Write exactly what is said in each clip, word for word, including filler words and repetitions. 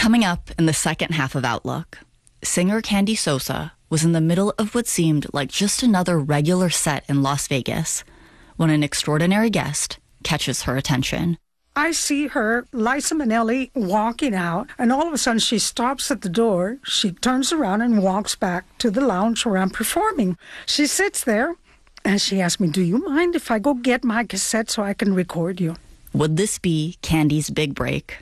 Coming up in the second half of Outlook, singer Candy Sosa was in the middle of what seemed like just another regular set in Las Vegas when an extraordinary guest catches her attention. I see her, Liza Minnelli, walking out, and all of a sudden she stops at the door. She turns around and walks back to the lounge where I'm performing. She sits there, and she asks me, "Do you mind if I go get my cassette so I can record you?" Would this be Candy's big break?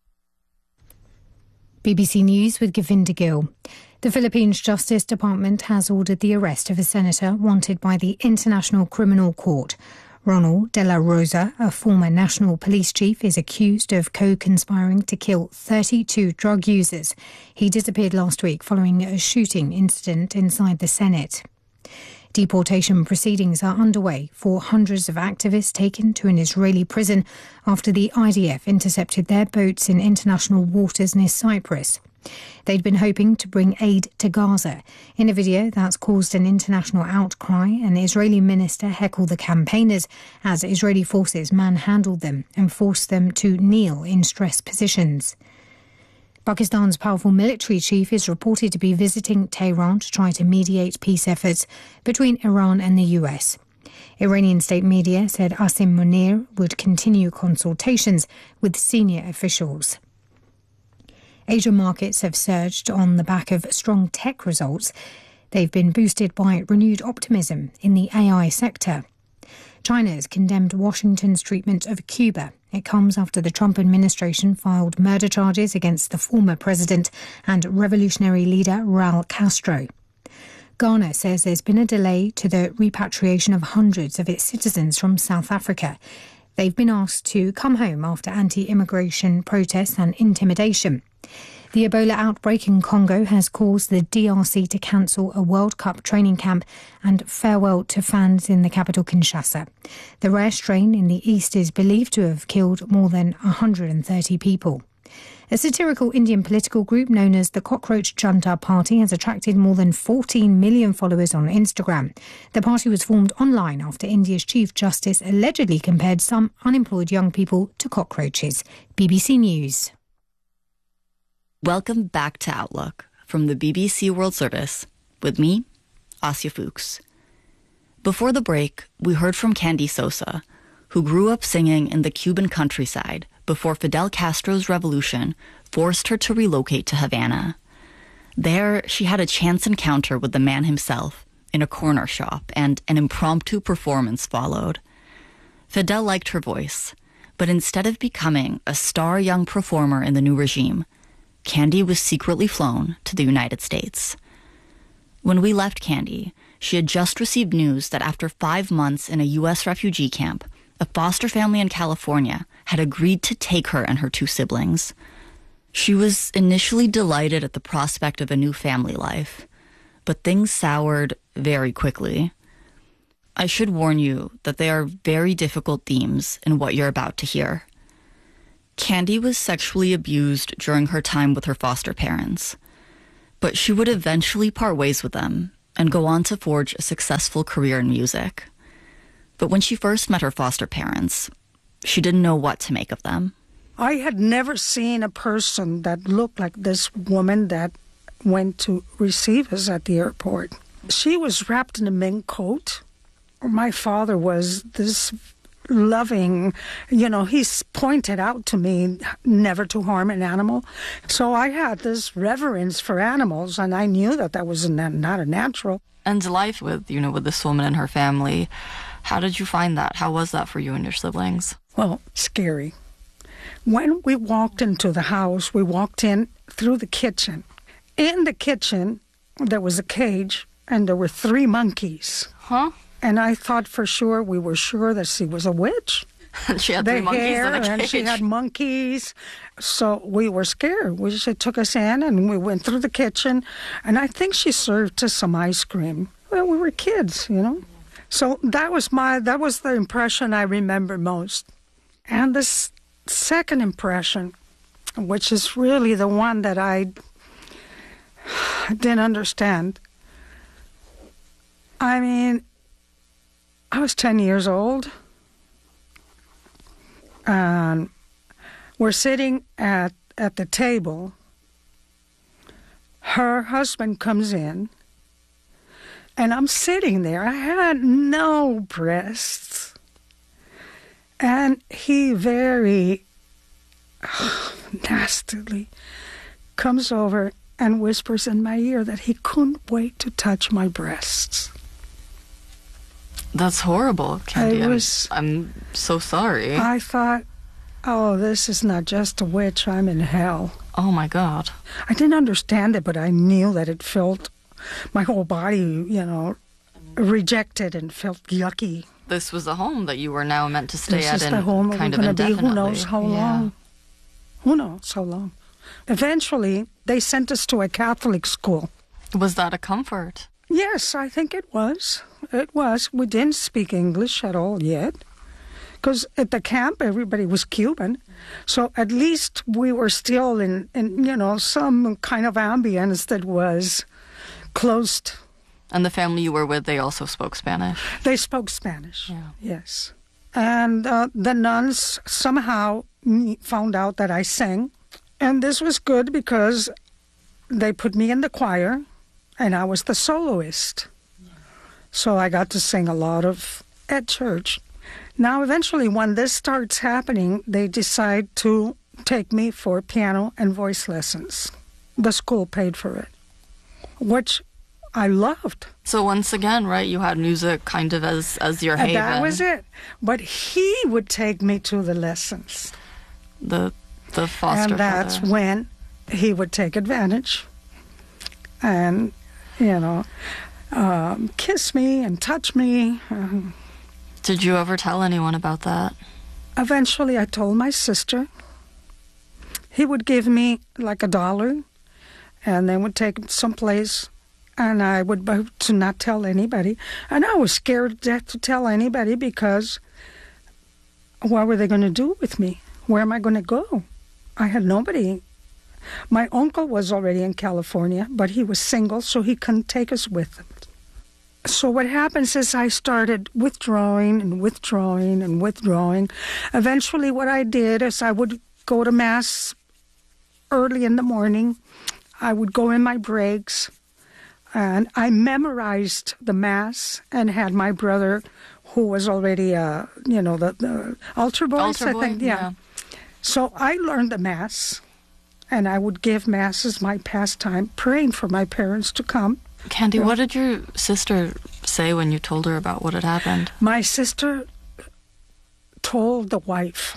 B B C News with Govinda Gill. The Philippines Justice Department has ordered the arrest of a senator wanted by the International Criminal Court. Ronald De La Rosa, a former national police chief, is accused of co-conspiring to kill thirty-two drug users. He disappeared last week following a shooting incident inside the Senate. Deportation proceedings are underway for hundreds of activists taken to an Israeli prison after the I D F intercepted their boats in international waters near Cyprus. They'd been hoping to bring aid to Gaza. In a video that's caused an international outcry, an Israeli minister heckled the campaigners as Israeli forces manhandled them and forced them to kneel in stressed positions. Pakistan's powerful military chief is reported to be visiting Tehran to try to mediate peace efforts between Iran and the U S. Iranian state media said Asim Munir would continue consultations with senior officials. Asian markets have surged on the back of strong tech results. They've been boosted by renewed optimism in the A I sector. China has condemned Washington's treatment of Cuba. It comes after the Trump administration filed murder charges against the former president and revolutionary leader Raul Castro. Ghana says there's been a delay to the repatriation of hundreds of its citizens from South Africa. They've been asked to come home after anti-immigration protests and intimidation. The Ebola outbreak in Congo has caused the D R C to cancel a World Cup training camp and farewell to fans in the capital Kinshasa. The rare strain in the east is believed to have killed more than one hundred thirty people. A satirical Indian political group known as the Cockroach Junta Party has attracted more than fourteen million followers on Instagram. The party was formed online after India's Chief Justice allegedly compared some unemployed young people to cockroaches. B B C News. Welcome back to Outlook from the B B C World Service with me, Asya Fuchs. Before the break, we heard from Candy Sosa, who grew up singing in the Cuban countryside before Fidel Castro's revolution forced her to relocate to Havana. There, she had a chance encounter with the man himself in a corner shop, and an impromptu performance followed. Fidel liked her voice, but instead of becoming a star young performer in the new regime, Candy was secretly flown to the United States. When we left Candy, she had just received news that after five months in a U S refugee camp, a foster family in California had agreed to take her and her two siblings. She was initially delighted at the prospect of a new family life, but things soured very quickly. I should warn you that they are very difficult themes in what you're about to hear. Candy was sexually abused during her time with her foster parents, but she would eventually part ways with them and go on to forge a successful career in music. But when she first met her foster parents, she didn't know what to make of them. I had never seen a person that looked like this woman that went to receive us at the airport. She was wrapped in a mink coat. My father was this loving, you know, he's pointed out to me never to harm an animal. So I had this reverence for animals, and I knew that that was not a natural. And life with, you know, with this woman and her family, how did you find that? How was that for you and your siblings? Well, scary. When we walked into the house, we walked in through the kitchen. In the kitchen, there was a cage, and there were three monkeys. Huh? And I thought for sure, we were sure that she was a witch. She had the three monkeys hair, in a cage. And she had monkeys. So we were scared. We, she took us in, and we went through the kitchen. And I think she served us some ice cream. Well, we were kids, you know. So that was my that was the impression I remember most. And this second impression, which is really the one that I didn't understand. I mean, I was ten years old, and we're sitting at, at the table, her husband comes in, and I'm sitting there. I had no breasts. And he very nastily comes over and whispers in my ear that he couldn't wait to touch my breasts. That's horrible, Candy. I was, I'm, I'm so sorry. I thought, oh, this is not just a witch. I'm in hell. Oh, my God. I didn't understand it, but I knew that it felt, my whole body, you know, rejected and felt yucky. This was the home that you were now meant to stay this at is and the home kind we're of going to be. indefinitely. Who knows how Yeah. long? Who knows how long? Eventually, they sent us to a Catholic school. Was that a comfort? Yes, I think it was. It was. We didn't speak English at all yet. Because at the camp, everybody was Cuban. So at least we were still in, in, you know, some kind of ambience that was closed. And the family you were with, they also spoke Spanish? They spoke Spanish, Yeah. yes. And uh, the nuns somehow found out that I sang. And this was good because they put me in the choir, and I was the soloist. Yeah. So I got to sing a lot of at church. Now, eventually, when this starts happening, they decide to take me for piano and voice lessons. The school paid for it, which I loved. So once again, right, you had music kind of as, as your And haven. that was it. But he would take me to the lessons. The the foster And that's father. when he would take advantage and, you know, um, kiss me and touch me. Um, Did you ever tell anyone about that? eventually, I told my sister. He would give me like a dollar and then would take it someplace, and I would vow to not tell anybody. And I was scared to death to tell anybody because what were they going to do with me? Where am I going to go? I had nobody. My uncle was already in California, but he was single, so he couldn't take us with him. So what happens is I started withdrawing and withdrawing and withdrawing. Eventually what I did is I would go to Mass early in the morning. I would go in my breaks, and I memorized the Mass and had my brother, who was already, uh, you know, the, the altar boy, Altar I boy, think. yeah. So I learned the Mass, and I would give Mass as my pastime, praying for my parents to come. Candy, Yeah. what did your sister say when you told her about what had happened? My sister told the wife,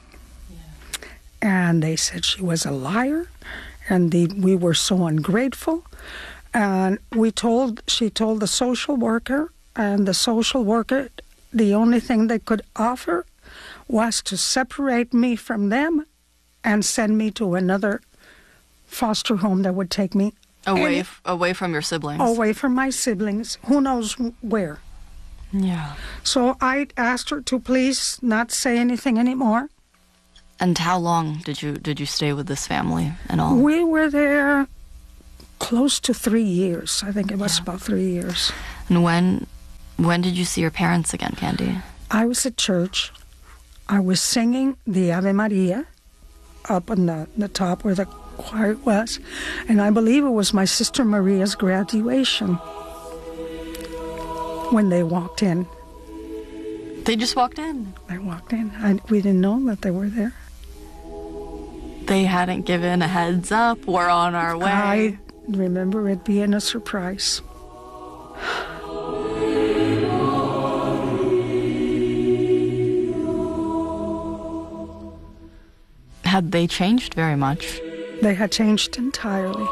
and they said she was a liar, and the, we were so ungrateful. And we told, she told the social worker, and the social worker, the only thing they could offer was to separate me from them and send me to another foster home that would take me Away, any- f- away from your siblings? away from my siblings, who knows where. Yeah. So I asked her to please not say anything anymore. And how long did you did you stay with this family and all? We were there close to three years. I think it was about three years. And when when did you see your parents again, Candy? I was at church. I was singing the Ave Maria up on the, the top where the choir was. And I believe it was my sister Maria's graduation when they walked in. They just walked in. They walked in. I, we didn't know that they were there. They hadn't given a heads up. We're on our way. I remember it being a surprise. Had they changed very much? They had changed entirely.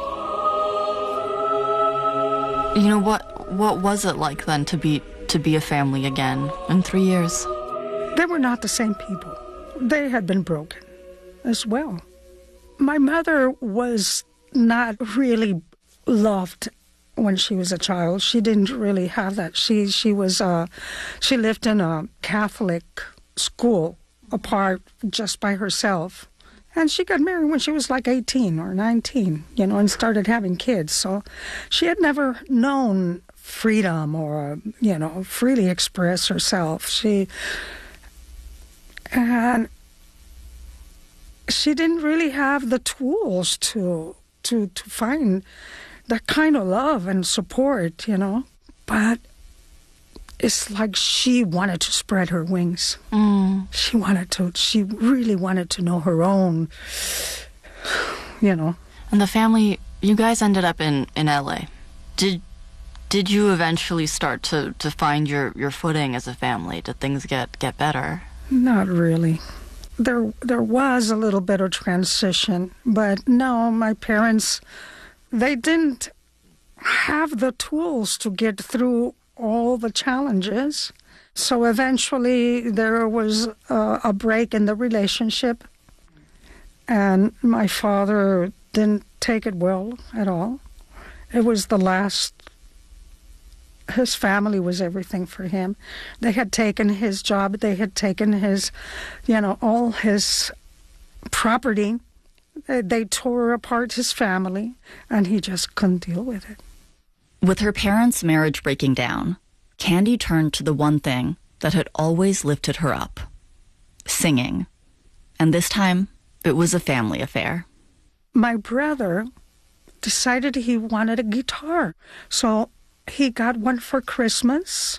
You know, what what was it like then to be to be a family again in three years? They were not the same people. They had been broken as well. My mother was not really loved when she was a child. She didn't really have that. She she was uh, she lived in a Catholic school apart just by herself. And she got married when she was like eighteen or nineteen, you know, and started having kids. So she had never known freedom or, you know, freely express herself. She, and she didn't really have the tools to, to, to find that kind of love and support, you know. But it's like she wanted to spread her wings. Mm. She wanted to, she really wanted to know her own, you know. And the family, you guys ended up in, in L A. Did did you eventually start to, to find your, your footing as a family? Did things get, get better? Not really. There there was a little bit of transition, but no, my parents, they didn't have the tools to get through all the challenges. So eventually there was a, a break in the relationship, and my father didn't take it well at all. It was the last. His family was everything for him. They had taken his job. They had taken his, you know, all his property. They, they tore apart his family, and he just couldn't deal with it. With her parents' marriage breaking down, Candy turned to the one thing that had always lifted her up, singing. And this time, it was a family affair. My brother decided he wanted a guitar. So he got one for Christmas,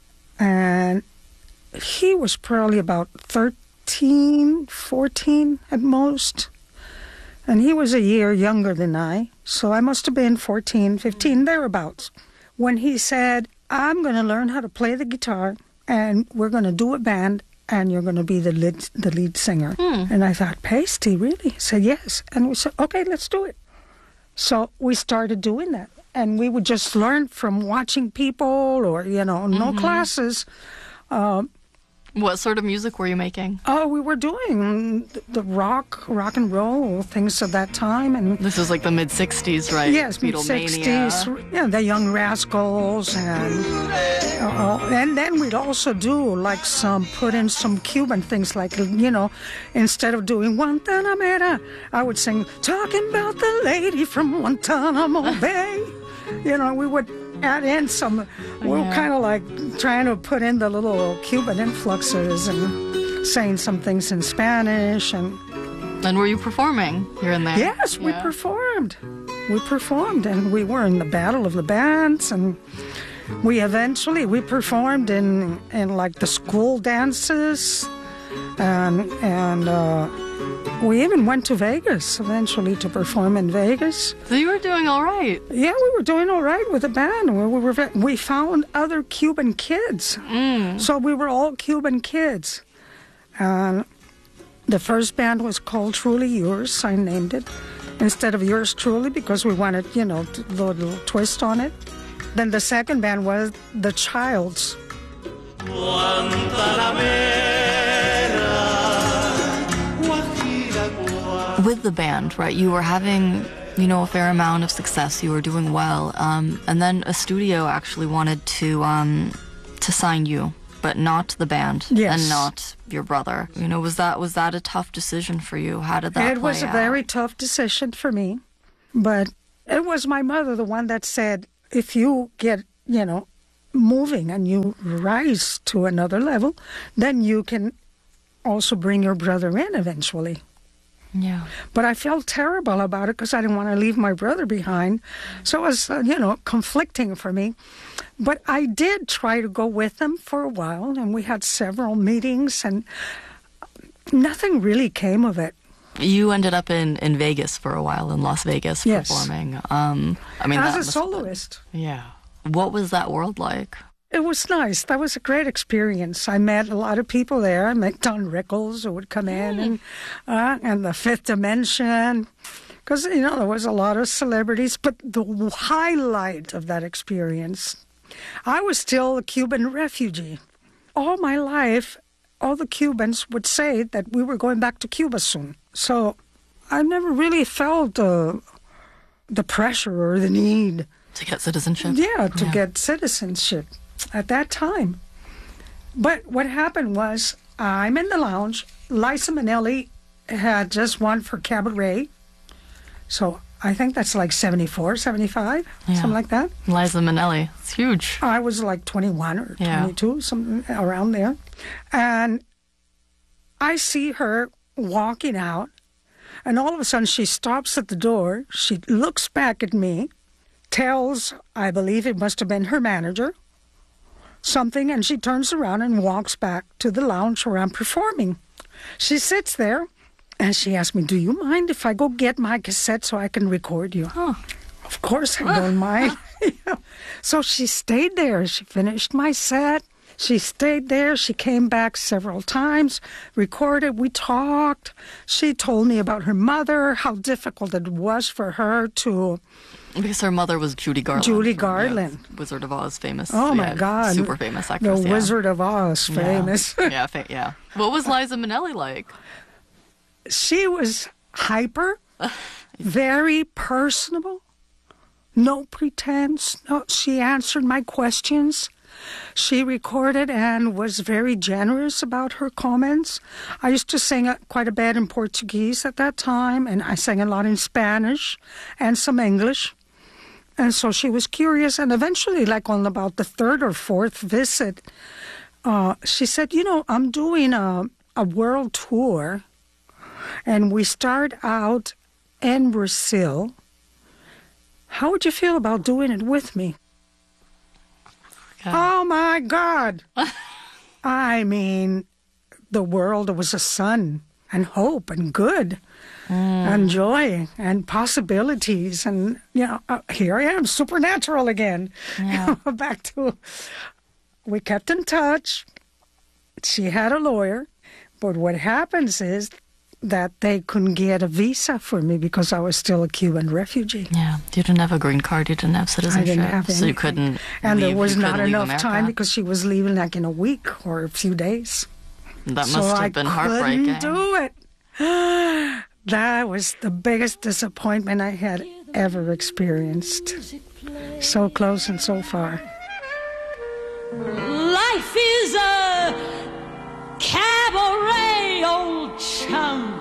and he was probably about thirteen, fourteen at most. And he was a year younger than I, so I must have been fourteen, fifteen, thereabouts. When he said, I'm going to learn how to play the guitar, and we're going to do a band, and you're going to be the lead, the lead singer. Hmm. And I thought, Pasty, really? He said, yes. And we said, okay, let's do it. So we started doing that. And we would just learn from watching people or, you know, no Mm-hmm. classes. Um, What sort of music were you making? oh, we were doing the rock, rock and roll, things of that time. And This is like the mid-sixties, right? yes, mid-sixties, yeah, the Young Rascals. And, uh, and then we'd also do like some, put in some Cuban things like, you know, instead of doing Guantanamera, I would sing, talking about the lady from Guantanamo Bay. You know, we would add in some, we were Yeah. kind of like trying to put in the little Cuban influxes and saying some things in Spanish. And And were you performing here and there? yes, we Yeah. performed. We performed, and we were in the Battle of the Bands, and we eventually, we performed in, in like the school dances, and, and uh, we even went to Vegas eventually to perform in Vegas. So you were doing all right. Yeah, we were doing all right with the band. We were ve- we found other Cuban kids, Mm. so we were all Cuban kids. And the first band was called Truly Yours. I named it instead of Yours Truly because we wanted, you know, to do a little twist on it. Then the second band was The Childs. With the band, right, you were having, you know, a fair amount of success. You were doing well. Um, and then a studio actually wanted to um, to sign you, but not the band Yes. and not your brother. You know, was that was that a tough decision for you? How did that It play was a out? very tough decision for me, but it was my mother, the one that said, if you get, you know, moving and you rise to another level, then you can also bring your brother in eventually. Yeah. But I felt terrible about it because I didn't want to leave my brother behind. So it was, uh, you know, conflicting for me. But I did try to go with them for a while, and we had several meetings, and nothing really came of it. You ended up in, in Vegas for a while, in Las Vegas, Yes. performing. Um, I mean, As that a must have been- soloist. Yeah. What was that world like? It was nice. That was a great experience. I met a lot of people there. I met Don Rickles, who would come in, and uh, and the Fifth Dimension, because, you know, there was a lot of celebrities. But the highlight of that experience, I was still a Cuban refugee. All my life, all the Cubans would say that we were going back to Cuba soon. So I never really felt uh, the pressure or the need, To get citizenship? yeah, to get citizenship at that time. But what happened was, I'm in the lounge. Liza Minnelli had just won for Cabaret. So I think that's like seventy-four, seventy-five, Yeah. something like that. Liza Minnelli. It's huge. I was like twenty-one or Yeah. twenty-two, something around there. And I see her walking out, and all of a sudden she stops at the door. She looks back at me. tells, I believe it must have been her manager, something, and she turns around and walks back to the lounge where I'm performing. She sits there, and she asks me, do you mind if I go get my cassette so I can record you? Huh. Of course I don't mind. So she stayed there. She finished my set. She stayed there. She came back several times, recorded. We talked. She told me about her mother, how difficult it was for her to... Because her mother was Judy Garland. Judy from, Garland. Yeah, Wizard of Oz, famous. Oh, my yeah, God. Super famous actress, The yeah. Wizard of Oz, famous. Yeah, yeah, fa- yeah. What was Liza Minnelli like? She was hyper, very personable, no pretense. No, she answered my questions. She recorded and was very generous about her comments. I used to sing quite a bit in Portuguese at that time, and I sang a lot in Spanish and some English. And so she was curious, and eventually, like on about the third or fourth visit, uh, she said, you know, I'm doing a, a world tour, and we start out in Brazil. How would you feel about doing it with me? God. Oh, my God. I mean, the world was a sun and hope and good mm. and joy and possibilities. And, you know, uh, here I am, supernatural again. Yeah. Back to, we kept in touch. She had a lawyer. But what happens is that they couldn't get a visa for me because I was still a Cuban refugee. Yeah, you didn't have a green card, you didn't have citizenship, I didn't have so you couldn't And leave, there was not enough America. time because she was leaving like in a week or a few days. That must so have I been heartbreaking. I couldn't do it. That was the biggest disappointment I had ever experienced. So close and so far. Life is a cabaret, old chum.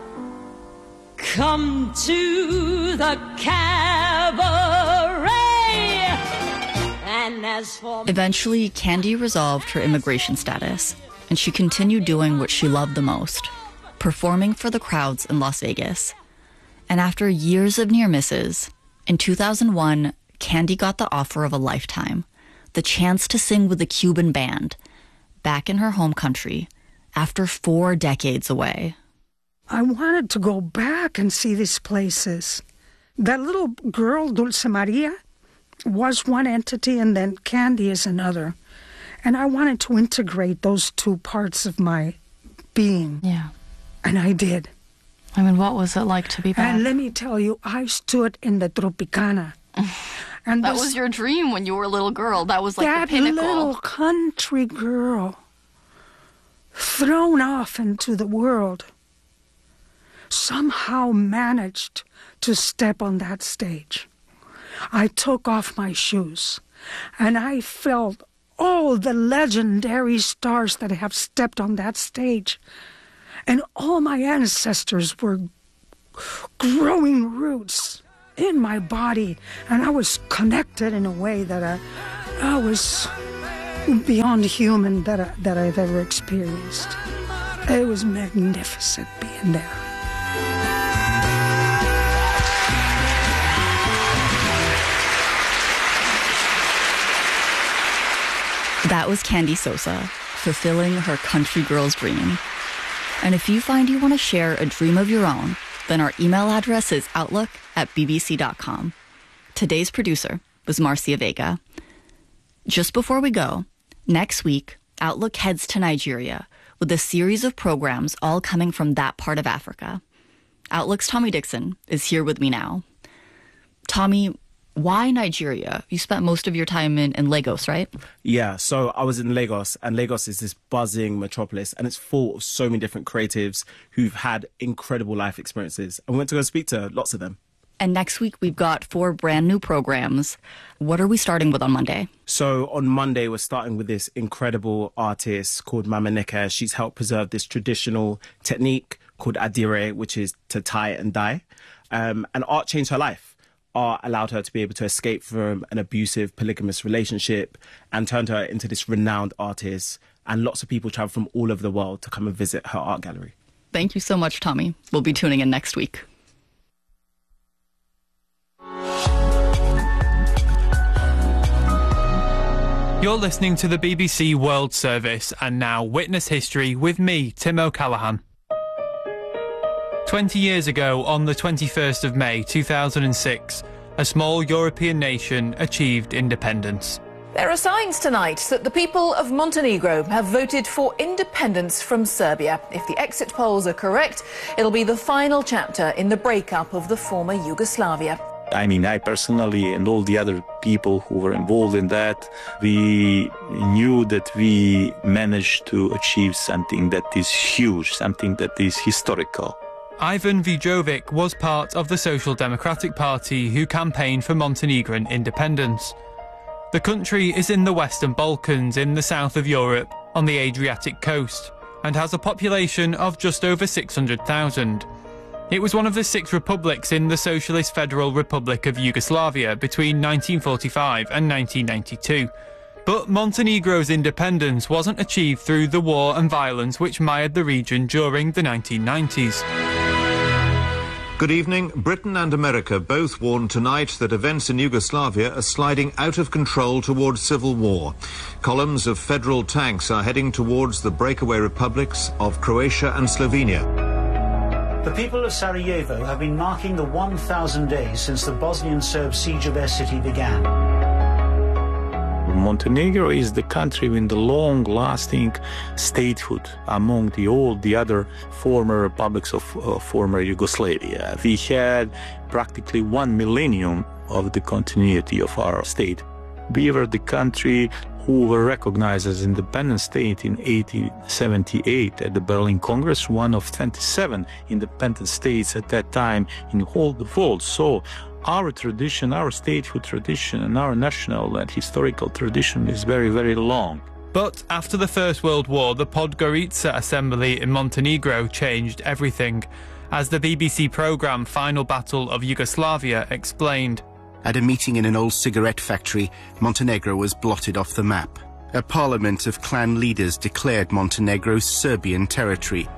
Come to the cabaret. And as for Eventually, Candy resolved her immigration status, and she continued doing what she loved the most, performing for the crowds in Las Vegas. And after years of near misses, in two thousand one, Candy got the offer of a lifetime, the chance to sing with a Cuban band, back in her home country, after four decades away. I wanted to go back and see these places. That little girl, Dulce Maria, was one entity, and then Candy is another. And I wanted to integrate those two parts of my being. Yeah. And I did. I mean, what was it like to be back? And let me tell you, I stood in the Tropicana. And that this, was your dream when you were a little girl. That was like that the pinnacle. little country girl thrown off into the world somehow managed to step on that stage. I took off my shoes and I felt all the legendary stars that have stepped on that stage. And all my ancestors were growing roots in my body. And I was connected in a way that I, I was beyond human that, I, that I've ever experienced. It was magnificent being there. That was Candy Sosa, fulfilling her country girl's dream. And if you find you want to share a dream of your own, then our email address is outlook at b b c dot com. Today's producer was Marcia Vega. Just before we go, next week, Outlook heads to Nigeria with a series of programs all coming from that part of Africa. Outlook's Tommy Dixon is here with me now. Tommy, why Nigeria? You spent most of your time in, in Lagos, right? Yeah, so I was in Lagos, and Lagos is this buzzing metropolis, and it's full of so many different creatives who've had incredible life experiences. And we went to go speak to lots of them. And next week, we've got four brand new programs. What are we starting with on Monday? So on Monday, we're starting with this incredible artist called Mama Nneka. She's helped preserve this traditional technique called adire, which is to tie and dye. Um, and art changed her life. Art allowed her to be able to escape from an abusive, polygamous relationship and turned her into this renowned artist. And lots of people travel from all over the world to come and visit her art gallery. Thank you so much, Tommy. We'll be tuning in next week. You're listening to the B B C World Service, and now Witness History with me, Tim O'Callaghan. Twenty years ago, on the twenty-first of May two thousand six, a small European nation achieved independence. There are signs tonight that the people of Montenegro have voted for independence from Serbia. If the exit polls are correct, it'll be the final chapter in the breakup of the former Yugoslavia. I mean, I personally and all the other people who were involved in that, we knew that we managed to achieve something that is huge, something that is historical. Ivan Vidrovic was part of the Social Democratic Party who campaigned for Montenegrin independence. The country is in the Western Balkans in the south of Europe on the Adriatic coast and has a population of just over six hundred thousand. It was one of the six republics in the Socialist Federal Republic of Yugoslavia between nineteen forty-five and nineteen ninety-two. But Montenegro's independence wasn't achieved through the war and violence which mired the region during the nineteen nineties. Good evening. Britain and America both warned tonight that events in Yugoslavia are sliding out of control towards civil war. Columns of federal tanks are heading towards the breakaway republics of Croatia and Slovenia. The people of Sarajevo have been marking the one thousand days since the Bosnian Serb siege of their city began. Montenegro is the country with the long-lasting statehood among the, all the other former republics of uh, former Yugoslavia. We had practically one millennium of the continuity of our state. We were the country who were recognized as independent state in eighteen seventy-eight at the Berlin Congress, one of twenty-seven independent states at that time in all the world. So our tradition, our statehood tradition, and our national and historical tradition is very, very long. But after the First World War, the Podgorica Assembly in Montenegro changed everything, as the B B C programme Final Battle of Yugoslavia explained. At a meeting in an old cigarette factory, Montenegro was blotted off the map. A parliament of clan leaders declared Montenegro Serbian territory.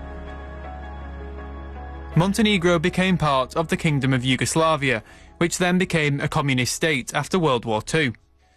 Montenegro became part of the Kingdom of Yugoslavia, which then became a communist state after World War Two.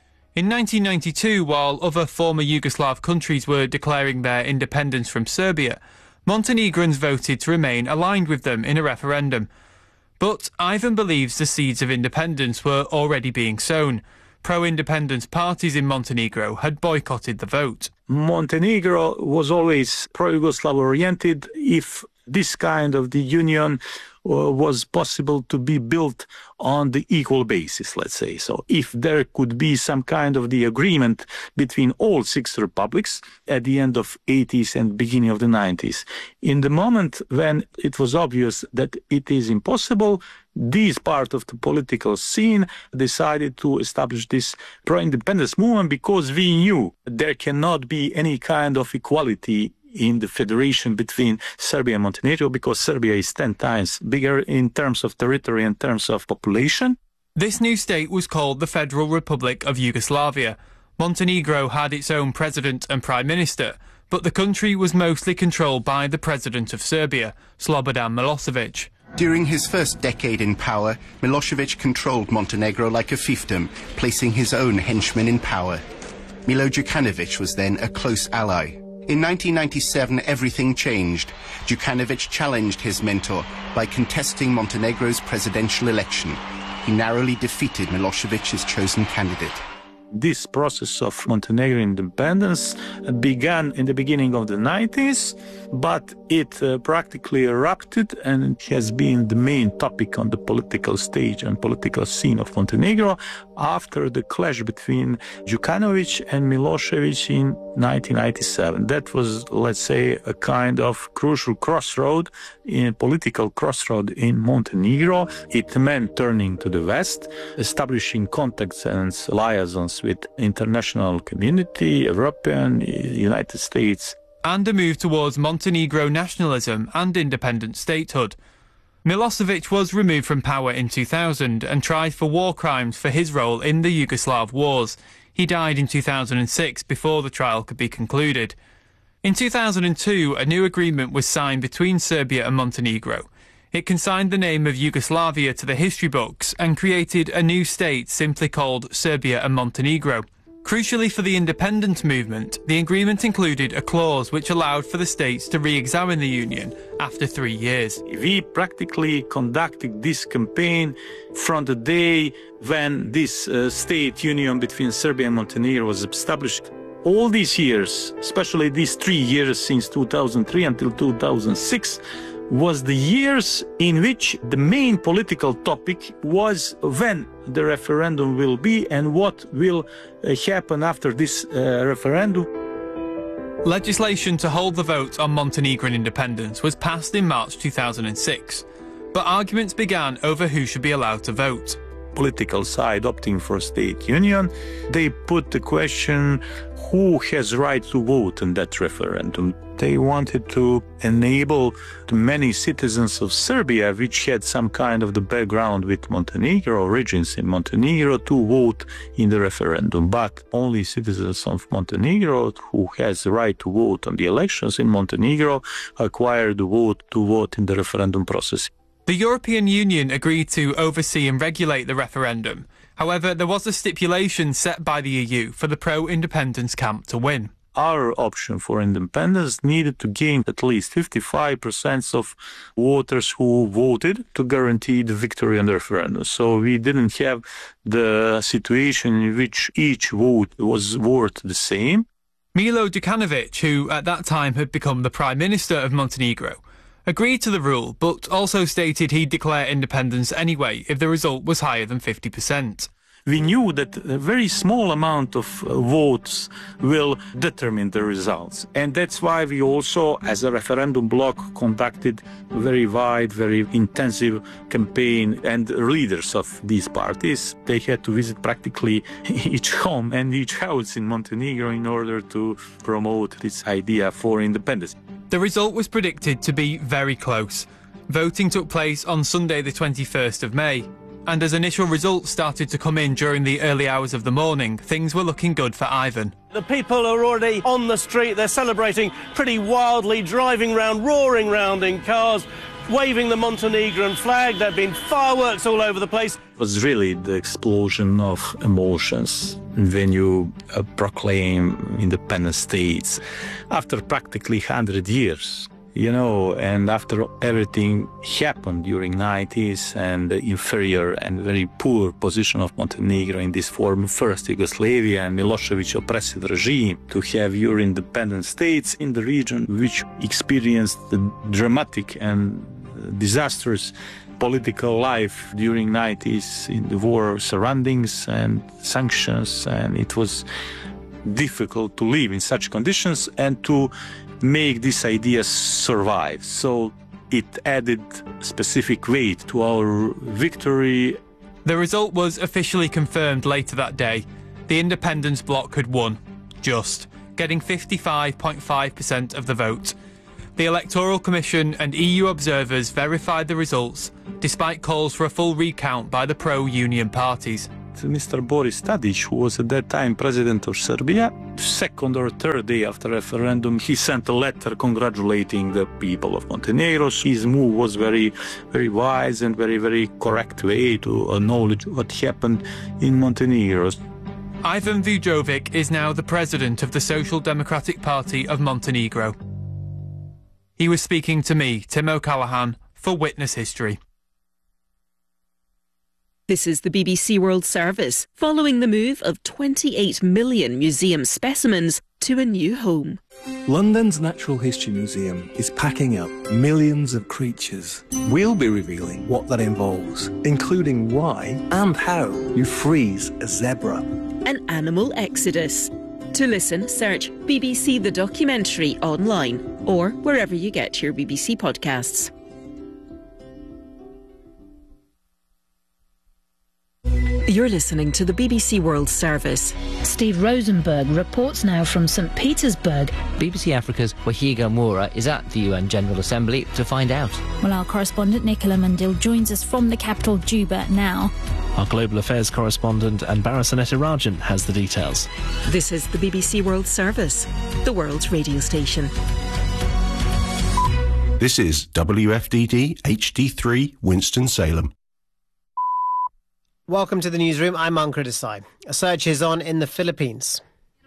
In nineteen ninety-two, while other former Yugoslav countries were declaring their independence from Serbia, Montenegrins voted to remain aligned with them in a referendum. But Ivan believes the seeds of independence were already being sown. Pro-independence parties in Montenegro had boycotted the vote. Montenegro was always pro-Yugoslav oriented. If this kind of the union uh, was possible to be built on the equal basis, let's say. So if there could be some kind of the agreement between all six republics at the end of eighties and beginning of the nineties, in the moment when it was obvious that it is impossible, this part of the political scene decided to establish this pro-independence movement because we knew there cannot be any kind of equality in the federation between Serbia and Montenegro because Serbia is ten times bigger in terms of territory and terms of population. This new state was called the Federal Republic of Yugoslavia. Montenegro had its own president and prime minister, but the country was mostly controlled by the president of Serbia, Slobodan Milosevic. During his first decade in power, Milosevic controlled Montenegro like a fiefdom, placing his own henchmen in power. Milo Djukanovic was then a close ally. In nineteen ninety-seven, everything changed. Djukanovic challenged his mentor by contesting Montenegro's presidential election. He narrowly defeated Milosevic's chosen candidate. This process of Montenegro independence began in the beginning of the nineties, but it uh, practically erupted and has been the main topic on the political stage and political scene of Montenegro after the clash between Djukanovic and Milosevic in nineteen ninety-seven. That was, let's say, a kind of crucial crossroad, in political crossroad in Montenegro. It meant turning to the West, establishing contacts and liaisons with international community, European, United States. And a move towards Montenegro nationalism and independent statehood. Milosevic was removed from power in two thousand and tried for war crimes for his role in the Yugoslav wars. He died in two thousand six before the trial could be concluded. In two thousand two, a new agreement was signed between Serbia and Montenegro. It consigned the name of Yugoslavia to the history books and created a new state simply called Serbia and Montenegro. Crucially for the independence movement, the agreement included a clause which allowed for the states to re-examine the union after three years. We practically conducted this campaign from the day when this uh, state union between Serbia and Montenegro was established. All these years, especially these three years since two thousand three until two thousand six, was the years in which the main political topic was when the referendum will be and what will uh, happen after this uh, referendum. Legislation to hold the vote on Montenegrin independence was passed in March two thousand six, but arguments began over who should be allowed to vote. Political side opting for state union, they put the question who has right to vote in that referendum. They wanted to enable the many citizens of Serbia which had some kind of the background with Montenegro, origins in Montenegro, to vote in the referendum. But only citizens of Montenegro who has the right to vote on the elections in Montenegro acquired the vote to vote in the referendum process. The European Union agreed to oversee and regulate the referendum. However, there was a stipulation set by the E U for the pro-independence camp to win. Our option for independence needed to gain at least fifty-five percent of voters who voted to guarantee the victory on the referendum. So we didn't have the situation in which each vote was worth the same. Milo Đukanović, who at that time had become the Prime Minister of Montenegro, agreed to the rule, but also stated he'd declare independence anyway if the result was higher than fifty percent. We knew that a very small amount of votes will determine the results. And that's why we also, as a referendum bloc, conducted a very wide, very intensive campaign. And leaders of these parties, they had to visit practically each home and each house in Montenegro in order to promote this idea for independence. The result was predicted to be very close. Voting took place on Sunday the twenty-first of May. And as initial results started to come in during the early hours of the morning, things were looking good for Ivan. The people are already on the street, they're celebrating pretty wildly, driving round, roaring round in cars, waving the Montenegrin flag. There have been fireworks all over the place. It was really the explosion of emotions when you uh, proclaim independent states after practically one hundred years. You know, and after everything happened during nineties and the inferior and very poor position of Montenegro in this form, first Yugoslavia and Milosevic oppressive regime, to have your independent states in the region which experienced the dramatic and disastrous political life during nineties in the war surroundings and sanctions, and it was difficult to live in such conditions and to make this idea survive. So it added specific weight to our victory. The result was officially confirmed later that day. The independence bloc had won, just, getting fifty-five point five percent of the vote. The Electoral Commission and E U observers verified the results, despite calls for a full recount by the pro-union parties. Mister Boris Tadic, who was at that time president of Serbia, second or third day after referendum, he sent a letter congratulating the people of Montenegro. His move was very, very wise and very, very correct way to acknowledge what happened in Montenegro. Ivan Vujovic is now the president of the Social Democratic Party of Montenegro. He was speaking to me, Tim O'Callaghan, for Witness History. This is the B B C World Service, following the move of twenty-eight million museum specimens to a new home. London's Natural History Museum is packing up millions of creatures. We'll be revealing what that involves, including why and how you freeze a zebra. An animal exodus. To listen, search B B C The Documentary online or wherever you get your B B C podcasts. You're listening to the B B C World Service. Steve Rosenberg reports now from St Petersburg. B B C Africa's Wahiga Moura is at the U N General Assembly to find out. Well, our correspondent Nicola Mundil joins us from the capital Juba now. Our Global Affairs correspondent Anbara Sanetta-Rajan has the details. This is the B B C World Service, the world's radio station. This is W F D D H D three Winston-Salem. Welcome to the newsroom. I'm Ankur Desai. A search is on in the Philippines.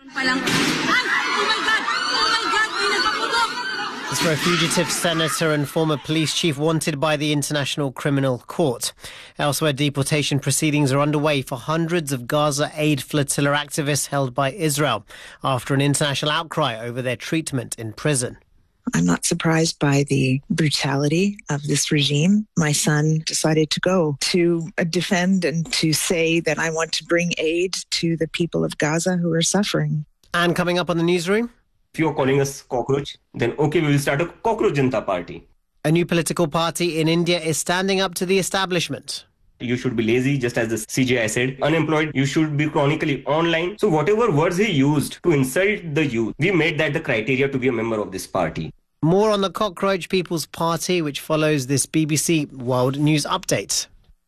It's for a fugitive senator and former police chief wanted by the International Criminal Court. Elsewhere, deportation proceedings are underway for hundreds of Gaza Aid Flotilla activists held by Israel after an international outcry over their treatment in prison. I'm not surprised by the brutality of this regime. My son decided to go to defend and to say that I want to bring aid to the people of Gaza who are suffering. And coming up on the newsroom... If you're calling us cockroach, then okay, we will start a cockroach Janata Party. A new political party in India is standing up to the establishment. You should be lazy, just as the C J I said. Unemployed, you should be chronically online. So whatever words he used to insult the youth, we made that the criteria to be a member of this party. More on the Cockroach People's Party, which follows this B B C World News Update.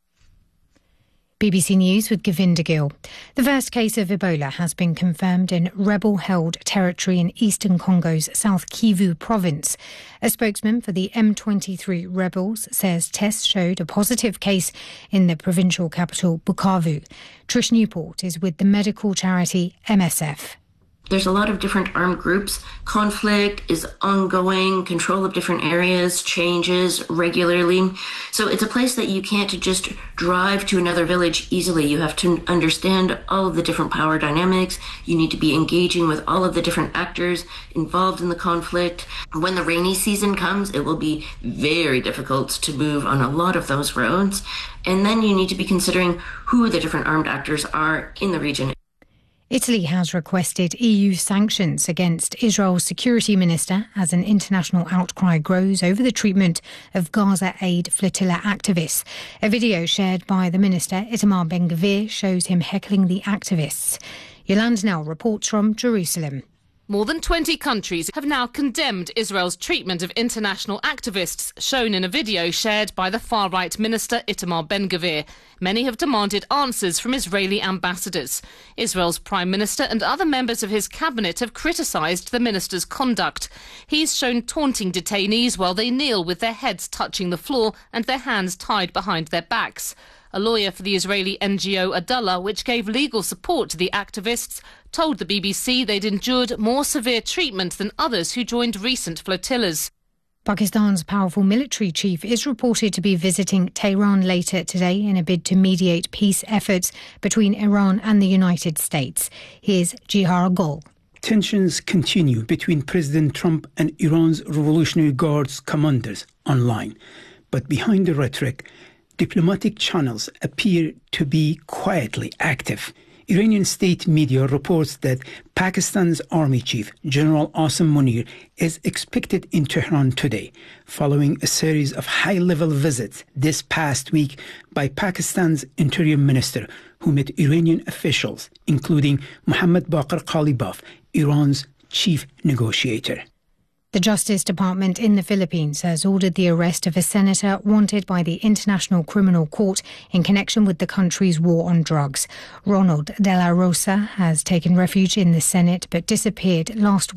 B B C News with Govinda Gill. The first case of Ebola has been confirmed in rebel-held territory in eastern Congo's South Kivu province. A spokesman for the M twenty-three rebels says tests showed a positive case in the provincial capital, Bukavu. Trish Newport is with the medical charity M S F. There's a lot of different armed groups. Conflict is ongoing. Control of different areas changes regularly. So it's a place that you can't just drive to another village easily. You have to understand all of the different power dynamics. You need to be engaging with all of the different actors involved in the conflict. When the rainy season comes, it will be very difficult to move on a lot of those roads. And then you need to be considering who the different armed actors are in the region. Italy has requested E U sanctions against Israel's security minister as an international outcry grows over the treatment of Gaza Aid Flotilla activists. A video shared by the minister, Itamar Ben-Gvir, shows him heckling the activists. Yolande Nell reports from Jerusalem. More than twenty countries have now condemned Israel's treatment of international activists, shown in a video shared by the far-right minister Itamar Ben-Gvir. Many have demanded answers from Israeli ambassadors. Israel's prime minister and other members of his cabinet have criticised the minister's conduct. He's shown taunting detainees while they kneel with their heads touching the floor and their hands tied behind their backs. A lawyer for the Israeli N G O Adallah, which gave legal support to the activists, told the B B C they'd endured more severe treatment than others who joined recent flotillas. Pakistan's powerful military chief is reported to be visiting Tehran later today in a bid to mediate peace efforts between Iran and the United States. Here's Jihar Gol. Tensions continue between President Trump and Iran's Revolutionary Guards commanders online. But behind the rhetoric, diplomatic channels appear to be quietly active. Iranian state media reports that Pakistan's army chief, General Asim Munir, is expected in Tehran today, following a series of high-level visits this past week by Pakistan's interior minister, who met Iranian officials, including Mohammad Baqir Ghalibaf, Iran's chief negotiator. The Justice Department in the Philippines has ordered the arrest of a senator wanted by the International Criminal Court in connection with the country's war on drugs. Ronald De La Rosa has taken refuge in the Senate but disappeared last week.